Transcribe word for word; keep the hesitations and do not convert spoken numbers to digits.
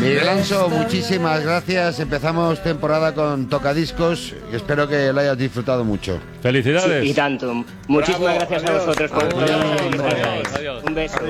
Miguel Anso, muchísimas gracias. Empezamos temporada con Tocadiscos y espero que lo hayas disfrutado mucho. Felicidades. Sí, y tanto. Muchísimas Bravo, gracias adiós. a vosotros por todo. Adiós, adiós, adiós. Un beso.